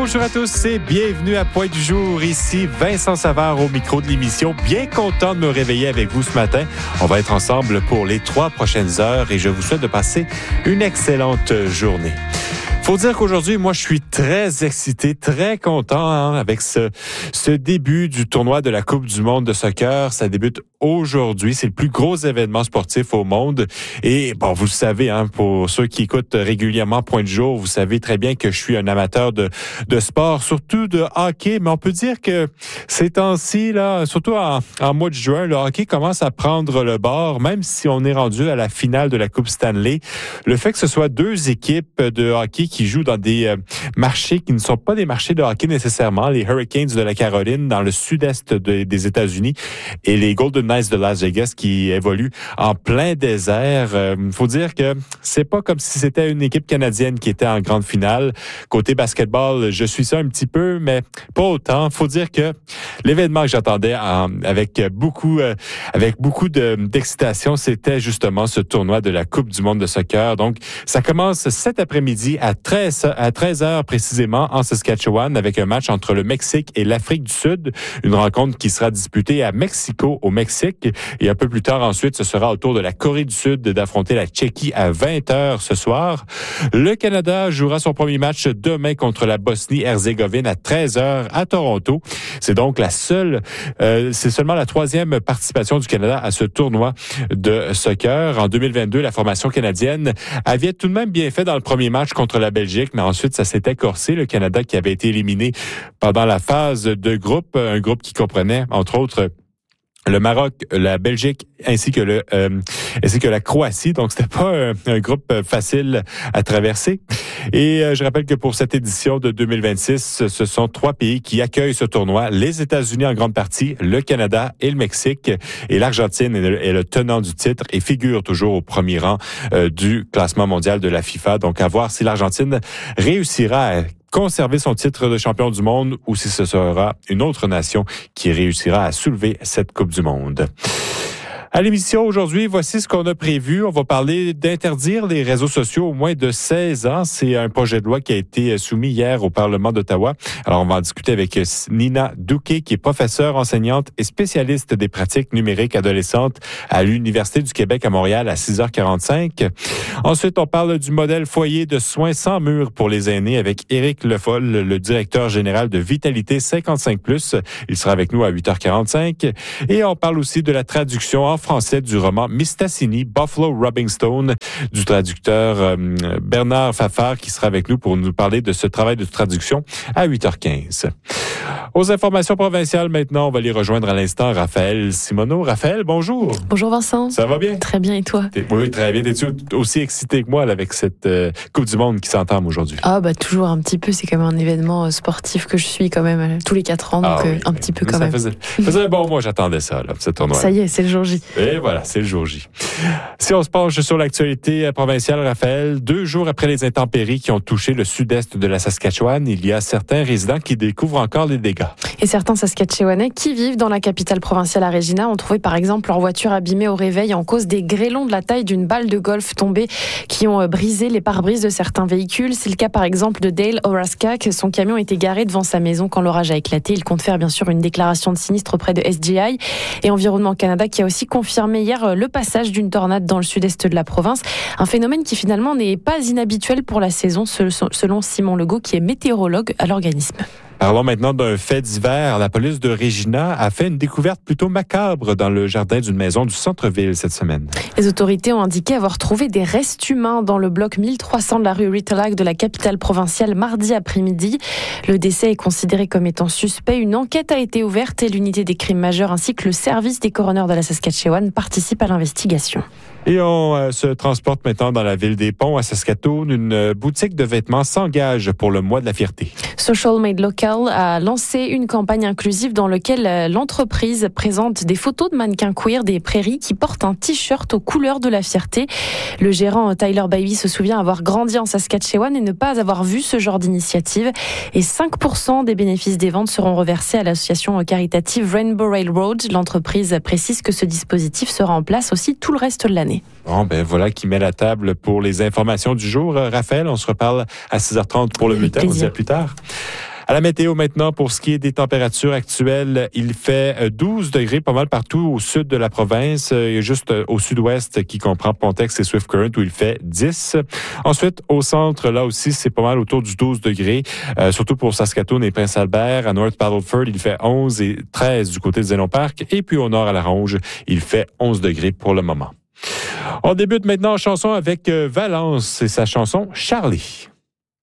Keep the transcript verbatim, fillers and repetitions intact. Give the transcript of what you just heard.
Bonjour à tous et bienvenue à Point du jour. Ici Vincent Savard au micro de l'émission. Bien content de me réveiller avec vous ce matin. On va être ensemble pour les trois prochaines heures et je vous souhaite de passer une excellente journée. Faut dire qu'aujourd'hui, moi, je suis très excité, très content hein, avec ce, ce début du tournoi de la Coupe du monde de soccer. Ça débute aujourd'hui. C'est le plus gros événement sportif au monde. Et bon, vous le savez, hein, pour ceux qui écoutent régulièrement Point du jour, vous savez très bien que je suis un amateur de, de sport, surtout de hockey. Mais on peut dire que ces temps-ci, là, surtout en, en mois de juin, le hockey commence à prendre le bord, même si on est rendu à la finale de la Coupe Stanley. Le fait que ce soit deux équipes de hockey qui jouent dans des euh, marchés qui ne sont pas des marchés de hockey nécessairement, les Hurricanes de la Caroline dans le sud-est de, des États-Unis et les Golden Knights de Las Vegas qui évoluent en plein désert. Il euh, faut dire que c'est pas comme si c'était une équipe canadienne qui était en grande finale. Côté basketball, je suis ça un petit peu, mais pas autant. Faut dire que l'événement que j'attendais en, avec beaucoup euh, avec beaucoup de, d'excitation, c'était justement ce tournoi de la Coupe du monde de soccer. Donc, ça commence cet après-midi à treize heures précisément en Saskatchewan avec un match entre le Mexique et l'Afrique du Sud. Une rencontre qui sera disputée à Mexico, au Mexique. Et un peu plus tard ensuite, ce sera au tour de la Corée du Sud d'affronter la Tchéquie à vingt heures ce soir. Le Canada jouera son premier match demain contre la Bosnie-Herzégovine à treize heures à Toronto. C'est donc la seule, euh, c'est seulement la troisième participation du Canada à ce tournoi de soccer. En deux mille vingt-deux, la formation canadienne avait tout de même bien fait dans le premier match contre la Belgique, mais ensuite, ça s'était corsé. Le Canada qui avait été éliminé pendant la phase de groupe, un groupe qui comprenait, entre autres, le Maroc, la Belgique, ainsi que le euh, ainsi que la Croatie. Donc, c'était pas un, un groupe facile à traverser. Et euh, je rappelle que pour cette édition de deux mille vingt-six, ce sont trois pays qui accueillent ce tournoi. Les États-Unis en grande partie, le Canada et le Mexique. Et l'Argentine est le, est le tenant du titre et figure toujours au premier rang euh, du classement mondial de la FIFA. Donc, à voir si l'Argentine réussira à conserver son titre de champion du monde ou si ce sera une autre nation qui réussira à soulever cette Coupe du monde. À l'émission aujourd'hui, voici ce qu'on a prévu. On va parler d'interdire les réseaux sociaux au moins de seize ans. C'est un projet de loi qui a été soumis hier au Parlement d'Ottawa. Alors, on va en discuter avec Nina Douquet, qui est professeure, enseignante et spécialiste des pratiques numériques adolescentes à l'Université du Québec à Montréal à six heures quarante-cinq. Ensuite, on parle du modèle foyer de soins sans mur pour les aînés avec Éric Lefoll, le directeur général de Vitalité cinquante-cinq plus. Il sera avec nous à huit heures quarante-cinq. Et on parle aussi de la traduction en français du roman Mistassini, Buffalo Rubbing Stone, du traducteur euh, Bernard Fafard, qui sera avec nous pour nous parler de ce travail de traduction à huit heures quinze. Aux informations provinciales, maintenant, on va les rejoindre à l'instant Raphaël Simoneau. Raphaël, bonjour. Bonjour Vincent. Ça va bien? Très bien, et toi? T'es, oui, très bien. T'es-tu aussi excité que moi là, avec cette euh, Coupe du monde qui s'entame aujourd'hui? Ah bah toujours un petit peu, c'est quand même un événement sportif que je suis quand même euh, tous les quatre ans, donc ah, oui, euh, un oui. petit peu quand ça même. Faisait, faisait un bon mois, j'attendais ça, là, ce tournoi. Ça y est, c'est le jour J. Et voilà, c'est le jour J. Si on se penche sur l'actualité provinciale, Raphaël, deux jours après les intempéries qui ont touché le sud-est de la Saskatchewan, il y a certains résidents qui découvrent encore les dégâts. Et certains Saskatchewanais qui vivent dans la capitale provinciale à Regina ont trouvé par exemple leur voiture abîmée au réveil en cause des grêlons de la taille d'une balle de golf tombée qui ont brisé les pare-brises de certains véhicules. C'est le cas par exemple de Dale Oraskak. Son camion était garé devant sa maison quand l'orage a éclaté. Il compte faire bien sûr une déclaration de sinistre auprès de S G I et Environnement Canada qui a aussi confirmé hier le passage d'une tornade dans le sud-est de la province. Un phénomène qui finalement n'est pas inhabituel pour la saison selon Simon Legault qui est météorologue à l'organisme. Parlons maintenant d'un fait divers. La police de Regina a fait une découverte plutôt macabre dans le jardin d'une maison du centre-ville cette semaine. Les autorités ont indiqué avoir trouvé des restes humains dans le bloc mille trois cents de la rue Ritolac de la capitale provinciale mardi après-midi. Le décès est considéré comme étant suspect. Une enquête a été ouverte et l'unité des crimes majeurs ainsi que le service des coroners de la Saskatchewan participent à l'investigation. Et on euh, se transporte maintenant dans la ville des Ponts à Saskatoon. Une euh, boutique de vêtements s'engage pour le mois de la fierté. Social Made Local a lancé une campagne inclusive dans laquelle euh, l'entreprise présente des photos de mannequins queer des prairies qui portent un t-shirt aux couleurs de la fierté. Le gérant Tyler Bailey se souvient avoir grandi en Saskatchewan et ne pas avoir vu ce genre d'initiative. Et cinq pour cent des bénéfices des ventes seront reversés à l'association caritative Rainbow Railroad. L'entreprise précise que ce dispositif sera en place aussi tout le reste de l'année. Bon, ben voilà qui met la table pour les informations du jour. Raphaël, on se reparle à six heures trente pour le bulletin. On se dit à plus tard. À la météo maintenant, pour ce qui est des températures actuelles, il fait douze degrés pas mal partout au sud de la province. Il y a juste au sud-ouest qui comprend Pontex et Swift Current où il fait dix. Ensuite, au centre, là aussi, c'est pas mal autour du douze degrés, euh, surtout pour Saskatoon et Prince-Albert. À North Battleford, il fait onze et treize du côté de Zénon Park. Et puis au nord, à La Ronge, il fait onze degrés pour le moment. On débute maintenant en chanson avec Valence et sa chanson « Charlie ».